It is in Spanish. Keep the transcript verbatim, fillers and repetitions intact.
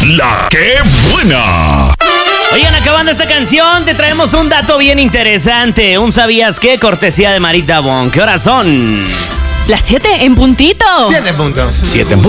La que buena. Oigan, acabando esta canción, te traemos un dato bien interesante. Un ¿sabías qué? Cortesía de Marita Bon. ¿Qué horas son? Las siete en puntito. Siete puntos. Siete en